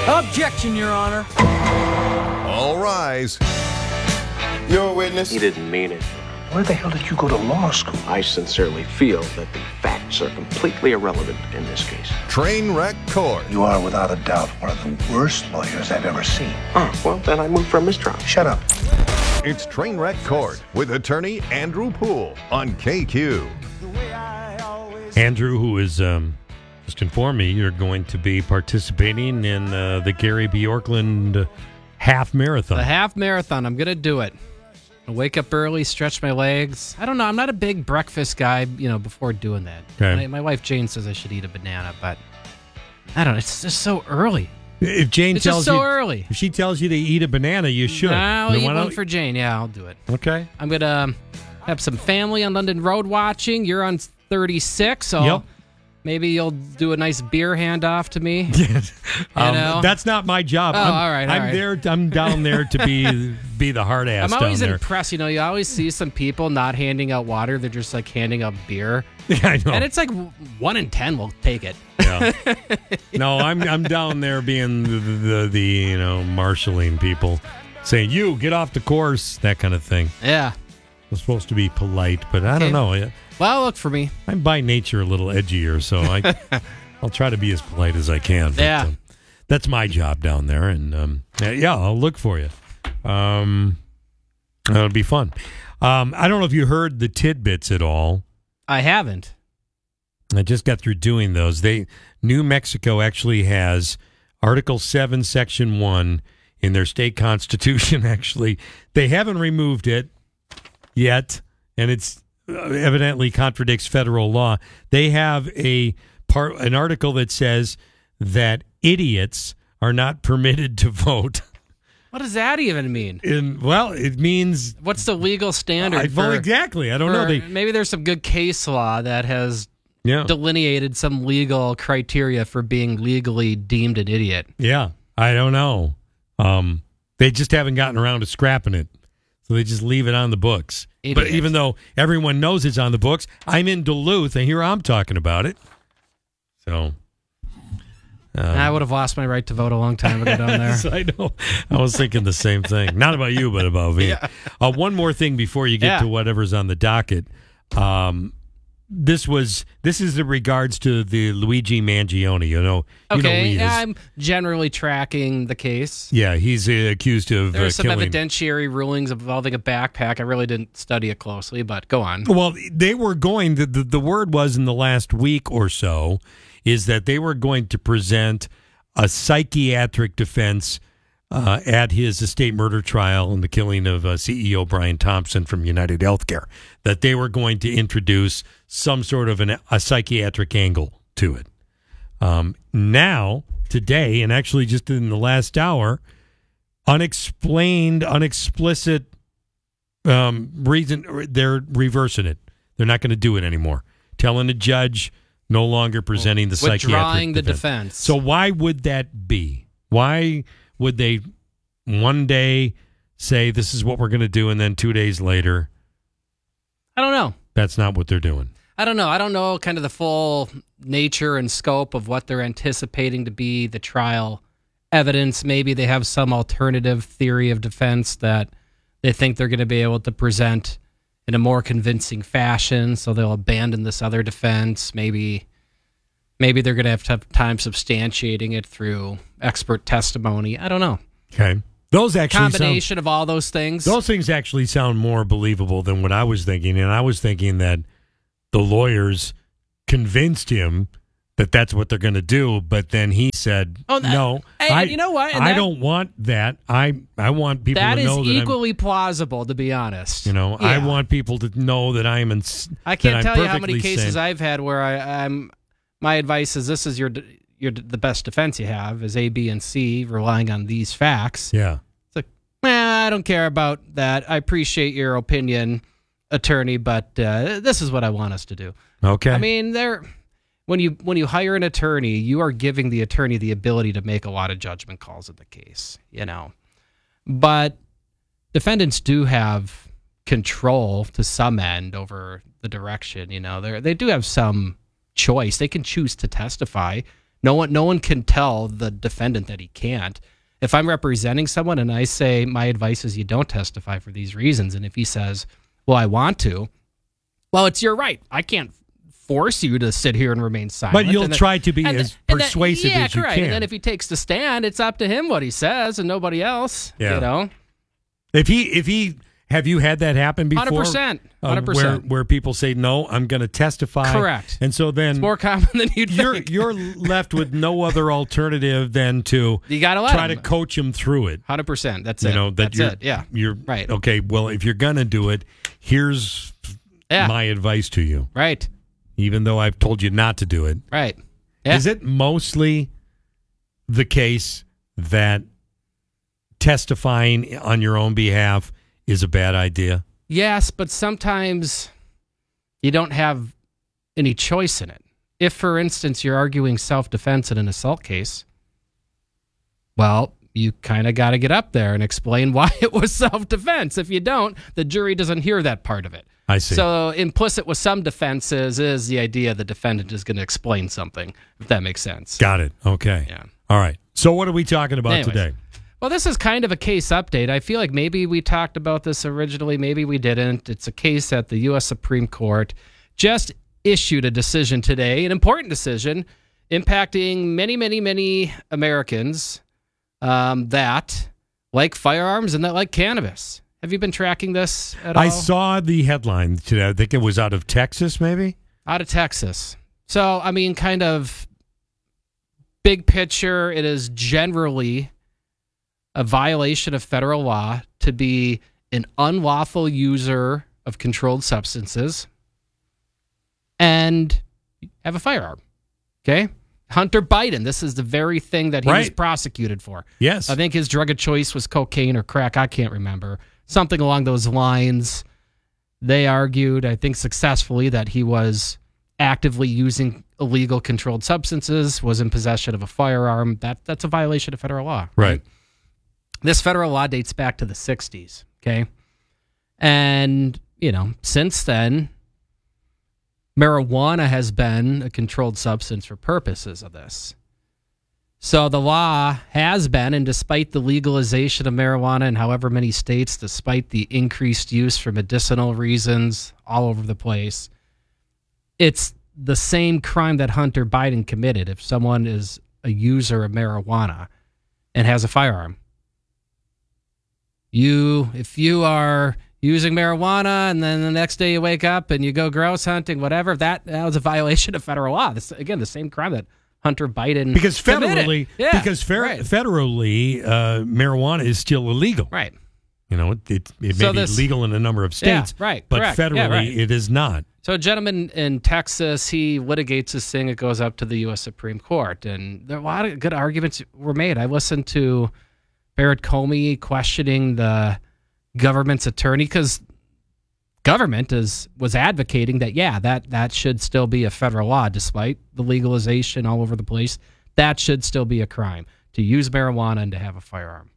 Objection, Your Honor. All rise. You're a witness. He didn't mean it. Where the hell did you go to law school? I sincerely feel that the facts are completely irrelevant in this case. Trainwreck Court. You are, without a doubt, one of the worst lawyers I've ever seen. Oh, well, then I move for a mistrial. Shut up. It's Trainwreck Court with attorney Andrew Poole on KQ. Andrew, who is just informed me you're going to be participating in the Gary Bjorklund half marathon. The half marathon. I'm going to do it. I wake up early, stretch my legs. I don't know. I'm not a big breakfast guy, before doing that. Okay. My wife Jane says I should eat a banana, but I don't know. It's just so early. If Jane It's tells just so you, early. if she tells you to eat a banana, you should. I'll Then eat why one don't- for Jane. Yeah, I'll do it. Okay. I'm going to have some family on London Road watching. You're on 36, so Yep. maybe you'll do a nice beer handoff to me. That's not my job. Oh, I'm, all right, all I'm right. there. I'm down there to be the hard ass. I'm always down there. impressed. You always see some people not handing out water. They're just like handing out beer. Yeah, I know. And it's like 1 in 10 will take it. Yeah. No, I'm down there being the marshaling people, saying you get off the course, that kind of thing. Yeah. I'm supposed to be polite, but I don't know. Well, look for me. I'm by nature a little edgier, so I'll try to be as polite as I can. But, Yeah. that's my job down there, and I'll look for you. It'll be fun. I don't know if you heard the tidbits at all. I haven't. I just got through doing those. New Mexico actually has Article 7, Section 1 in their state constitution. Actually, they haven't removed it yet, and it's evidently contradicts federal law. They have an article that says that idiots are not permitted to vote. What does that even mean? It means What's the legal standard? well, exactly. I don't know. Maybe there's some good case law that has Yeah. delineated some legal criteria for being legally deemed an idiot. Yeah, I don't know. They just haven't gotten around to scrapping it, so they just leave it on the books. Idiot. But even though everyone knows it's on the books, I'm in Duluth, and here I'm talking about it. So I would have lost my right to vote a long time ago down there. I know. I was thinking the same thing. Not about you, but about me. Yeah. One more thing before you get to whatever's on the docket. This is in regards to the Luigi Mangione. You know who Okay, he is. I'm generally tracking the case. Yeah, he's accused of There are some killing. evidentiary rulings involving a backpack. I really didn't study it closely, but go on. Well, they were going. The word was in the last week or so is that they were going to present a psychiatric defense at his estate murder trial and the killing of CEO Brian Thompson from United Healthcare. That they were going to introduce some sort of a psychiatric angle to it. Now, today, and actually just in the last hour, unexplained, unexplicit reason, they're reversing it. They're not going to do it anymore. Telling the judge no longer presenting the psychiatric Withdrawing the defense. So why would that be? Why would they one day say this is what we're going to do, and then 2 days later, I don't know. that's not what they're doing? I don't know. I don't know kind of the full nature and scope of what they're anticipating to be the trial evidence. Maybe they have some alternative theory of defense that they think they're going to be able to present in a more convincing fashion, so they'll abandon this other defense. Maybe they're going to have tough time substantiating it through expert testimony. I don't know. Okay. Those actually Combination of all those things. Those things actually sound more believable than what I was thinking, and I was thinking that the lawyers convinced him that that's what they're going to do, but then he said, "No, hey, you know what? And I don't want that. I want people that to know is that equally plausible, to be honest. I Yeah. want people to know that I can't I can't tell you how many cases I've had where I'm. My advice is this is the best defense you have is A, B, and C, relying on these facts. Yeah. It's like, I don't care about that. I appreciate your opinion, attorney, but this is what I want us to do. Okay. I mean, when you hire an attorney, you are giving the attorney the ability to make a lot of judgment calls in the case, But defendants do have control to some end over the direction, They do have some choice. They can choose to testify, No one can tell the defendant that he can't. If I'm representing someone and I say my advice is you don't testify for these reasons, and if he says, well, I want to, well, it's your right. I can't force you to sit here and remain silent. But you'll try to be as persuasive as you can. And then if he takes the stand, it's up to him what he says and nobody else. Yeah. You know? If he have you had that happen before? 100%. Where people say, no, I'm going to testify. Correct. And so then it's more common than you'd think. You're left with no other alternative than to you gotta try to coach him through it. 100%. That's it. You know, that's it. Yeah. You're right. Okay, well, if you're going to do it, here's my advice to you. Right. Even though I've told you not to do it. Right. Yeah. Is it mostly the case that testifying on your own behalf is a bad idea? Yes, but sometimes you don't have any choice in it. If, for instance, you're arguing self-defense in an assault case, well, you kind of got to get up there and explain why it was self-defense. If you don't, the jury doesn't hear that part of it. I see. So implicit with some defenses is the idea the defendant is going to explain something, if that makes sense. Got it. Okay. Yeah. All right. So what are we talking about today? Well, this is kind of a case update. I feel like maybe we talked about this originally. Maybe we didn't. It's a case that the U.S. Supreme Court just issued a decision today, an important decision impacting many, many, many Americans that like firearms and that like cannabis. Have you been tracking this at all? I saw the headline today. I think it was out of Texas, maybe? Out of Texas. So, I mean, kind of big picture, it is generally a violation of federal law to be an unlawful user of controlled substances and have a firearm. Okay? Hunter Biden, this is the very thing that he was prosecuted for. Yes. I think his drug of choice was cocaine or crack. I can't remember. Something along those lines. They argued, I think successfully, that he was actively using illegal controlled substances, was in possession of a firearm. That's a violation of federal law. Right. This federal law dates back to the 60s, okay? And, you know, since then, marijuana has been a controlled substance for purposes of this. So the law has been, and despite the legalization of marijuana in however many states, despite the increased use for medicinal reasons all over the place, it's the same crime that Hunter Biden committed if someone is a user of marijuana and has a firearm. If you are using marijuana and then the next day you wake up and you go grouse hunting, whatever, that was a violation of federal law. This, again, the same crime that Hunter Biden because federally, committed. Federally, marijuana is still illegal. Right. You know, it may be legal in a number of states, right, but correct. federally it is not. So a gentleman in Texas, he litigates this thing. It goes up to the U.S. Supreme Court, and there are a lot of good arguments were made. I listened to Barrett Comey questioning the government's attorney because government was advocating that that should still be a federal law despite the legalization all over the place. That should still be a crime to use marijuana and to have a firearm.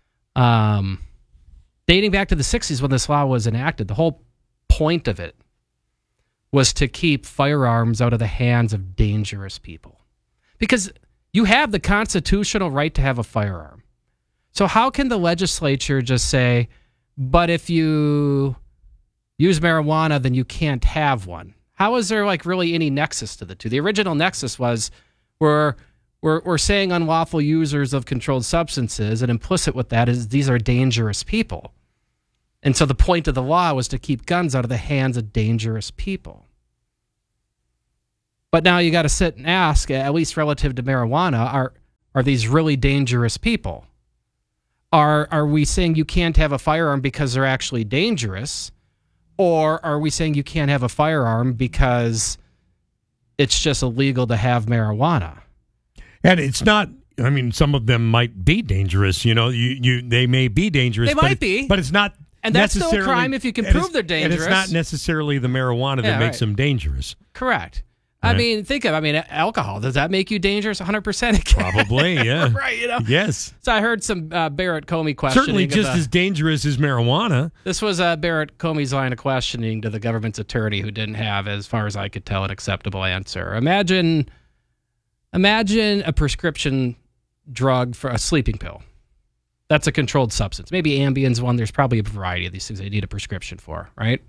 Dating back to the 60s when this law was enacted, the whole point of it was to keep firearms out of the hands of dangerous people. Because you have the constitutional right to have a firearm. So how can the legislature just say, but if you use marijuana, then you can't have one? How is there like really any nexus to the two? The original nexus was we're saying unlawful users of controlled substances, and implicit with that is these are dangerous people. And so the point of the law was to keep guns out of the hands of dangerous people. But now you got to sit and ask, at least relative to marijuana, are these really dangerous people? Are we saying you can't have a firearm because they're actually dangerous? Or are we saying you can't have a firearm because it's just illegal to have marijuana? And it's not, I mean, some of them might be dangerous. You know, they may be dangerous. They might be. But it's not and that's still a crime if you can prove they're dangerous. And it's not necessarily the marijuana that makes them dangerous. Correct. Right. I mean, alcohol, does that make you dangerous? 100%. Probably, yeah. Right, you know? Yes. So I heard some Barrett Comey questioning. Certainly just as dangerous as marijuana. This was Barrett Comey's line of questioning to the government's attorney who didn't have, as far as I could tell, an acceptable answer. Imagine Imagine a prescription drug for a sleeping pill. That's a controlled substance. Maybe Ambien's one. There's probably a variety of these things they need a prescription for, right?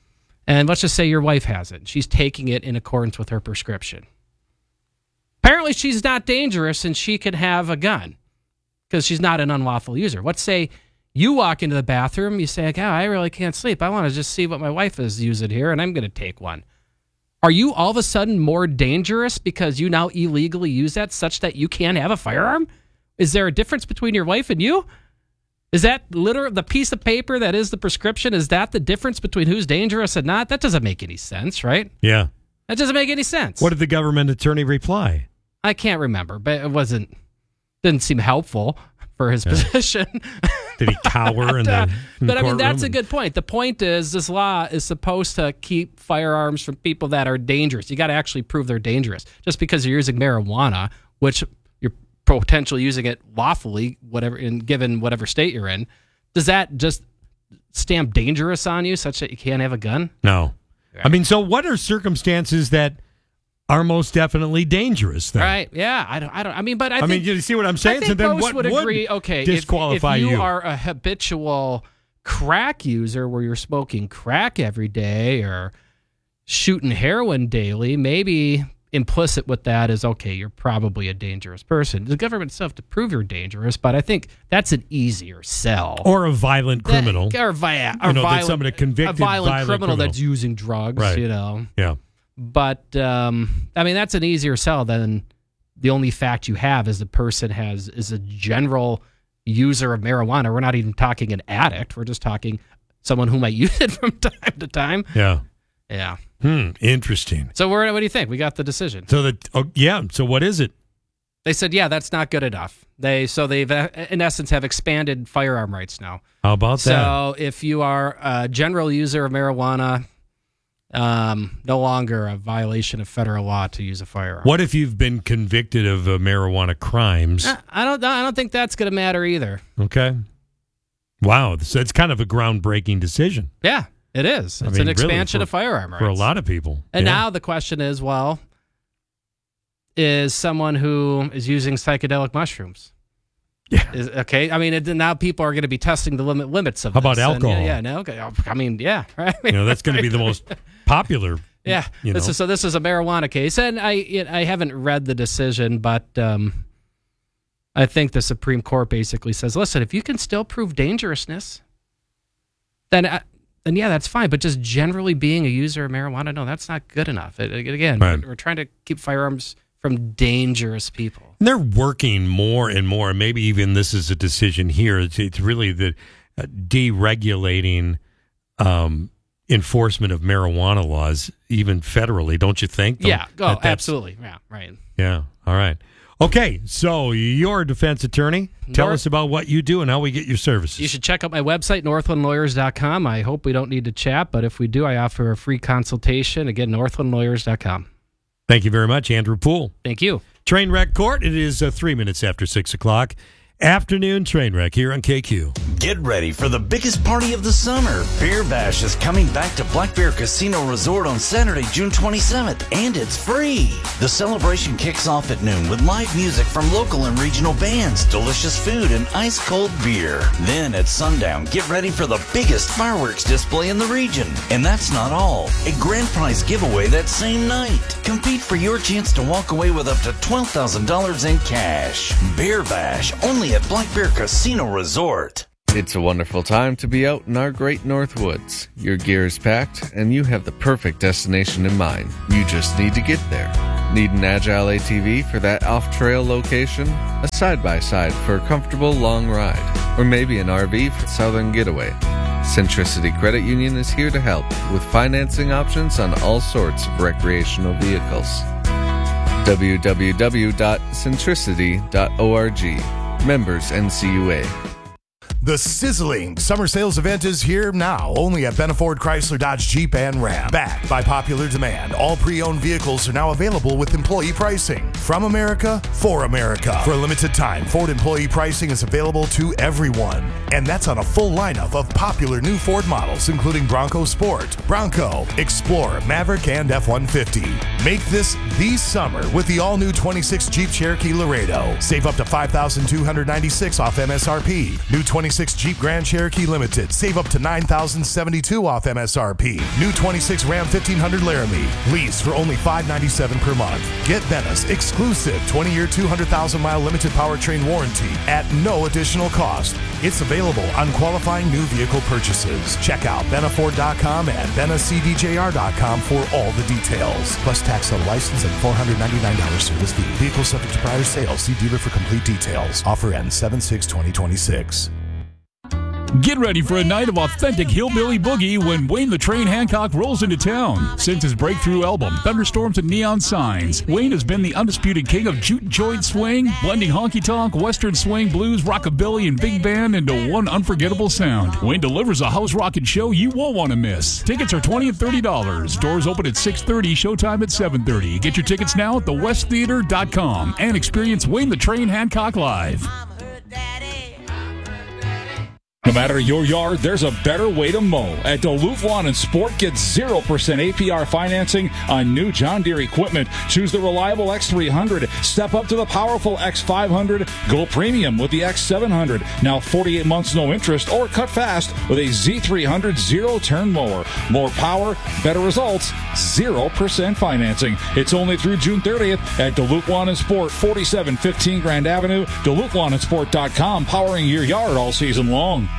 And let's just say your wife has it. She's taking it in accordance with her prescription. Apparently, she's not dangerous and she can have a gun because she's not an unlawful user. Let's say you walk into the bathroom, you say, I really can't sleep. I want to just see what my wife is using here, and I'm going to take one. Are you all of a sudden more dangerous because you now illegally use that such that you can't have a firearm? Is there a difference between your wife and you? Is that literally the piece of paper that is the prescription? Is that the difference between who's dangerous and not? That doesn't make any sense, right? Yeah. That doesn't make any sense. What did the government attorney reply? I can't remember, but it didn't seem helpful for his position. Did he cower in the But I mean, courtroom? that's a good point. The point is this law is supposed to keep firearms from people that are dangerous. You got to actually prove they're dangerous. Just because you're using marijuana, which you're potentially using it lawfully, given whatever state you're in, does that just stamp dangerous on you such that you can't have a gun? No. I mean, so what are circumstances that are most definitely dangerous then? Right? Yeah. I mean, you see what I'm saying? I think So then most what would agree. Okay, disqualify if you you? are a habitual crack user where you're smoking crack every day or shooting heroin daily, maybe implicit with that is, okay, you're probably a dangerous person. The government still have to prove you're dangerous, but I think that's an easier sell. Or a violent criminal. Somebody convicted violent criminal that's using drugs, Right. Yeah. But, I mean, that's an easier sell than the only fact you have is the person is a general user of marijuana. We're not even talking an addict. We're just talking someone who might use it from time to time. Yeah. Yeah. Interesting. So what do you think? We got the decision. So so what is it? They said, that's not good enough. They've in essence have expanded firearm rights now. How about that? So if you are a general user of marijuana, no longer a violation of federal law to use a firearm. What if you've been convicted of marijuana crimes? I don't think that's going to matter either. Okay. Wow. So it's kind of a groundbreaking decision. Yeah, it is. It's an expansion of firearm rights. For a lot of people. And now the question is, is someone who is using psychedelic mushrooms? Yeah. Okay. I mean, now people are going to be testing the limits of How this. about alcohol? I mean, yeah. Right. That's going to be the most popular. Yeah. This is a marijuana case, and I haven't read the decision, but I think the Supreme Court basically says, listen, if you can still prove dangerousness, then yeah, that's fine. But just generally being a user of marijuana, no, that's not good enough. Again, right. We're trying to keep firearms from dangerous people. And they're working more and more, and maybe even this is a decision here. It's really the deregulating enforcement of marijuana laws, even federally, don't you think? Absolutely. Yeah, right. Yeah, all right. Okay, so you're a defense attorney. Tell us about what you do and how we get your services. You should check out my website, northlandlawyers.com. I hope we don't need to chat, but if we do, I offer a free consultation. Again, northlandlawyers.com. Thank you very much, Andrew Poole. Thank you. Trainwreck Court, it is 3 minutes after 6 o'clock. Afternoon Trainwreck here on KQ. Get ready for the biggest party of the summer. Beer Bash is coming back to Black Bear Casino Resort on Saturday, June 27th, and it's free. The celebration kicks off at noon with live music from local and regional bands, delicious food, and ice-cold beer. Then at sundown, get ready for the biggest fireworks display in the region. And that's not all. A grand prize giveaway that same night. Compete for your chance to walk away with up to $12,000 in cash. Beer Bash, only at Black Bear Casino Resort. It's a wonderful time to be out in our great North Woods. Your gear is packed, and you have the perfect destination in mind. You just need to get there. Need an agile ATV for that off-trail location? A side-by-side for a comfortable long ride? Or maybe an RV for southern getaway? Centricity Credit Union is here to help with financing options on all sorts of recreational vehicles. www.centricity.org. Members NCUA. The sizzling summer sales event is here now, only at Benaford Chrysler Dodge Jeep and Ram. Backed by popular demand, all pre-owned vehicles are now available with employee pricing. From America, for America. For a limited time, Ford employee pricing is available to everyone. And that's on a full lineup of popular new Ford models, including Bronco Sport, Bronco, Explorer, Maverick, and F-150. Make this the summer with the all-new 26 Jeep Cherokee Laredo. Save up to $5,296 off MSRP. New 26 Jeep Grand Cherokee Limited. Save up to $9,072 off MSRP. New 26 Ram 1500 Laramie. Lease for only $597 per month. Get Benna's exclusive 20-year, 200,000-mile limited powertrain warranty at no additional cost. It's available on qualifying new vehicle purchases. Check out BennaFord.com and BennaCDJR.com for all the details. Plus tax on license and $499 service fee. Vehicle subject to prior sale. See dealer for complete details. Offer ends 7/6/2026. Get ready for a night of authentic hillbilly boogie when Wayne the Train Hancock rolls into town. Since his breakthrough album, Thunderstorms and Neon Signs, Wayne has been the undisputed king of juke joint swing, blending honky-tonk, western swing, blues, rockabilly, and big band into one unforgettable sound. Wayne delivers a house rockin' show you won't want to miss. Tickets are $20 and $30. Doors open at 6:30, showtime at 7:30. Get your tickets now at thewesttheater.com and experience Wayne the Train Hancock live. No matter your yard, there's a better way to mow. At Duluth Lawn and Sport, get 0% APR financing on new John Deere equipment. Choose the reliable X300. Step up to the powerful X500. Go premium with the X700. Now 48 months no interest, or cut fast with a Z300 zero-turn mower. More power, better results, 0% financing. It's only through June 30th at Duluth Lawn and Sport, 4715 Grand Avenue, DuluthLawnandSport.com, powering your yard all season long.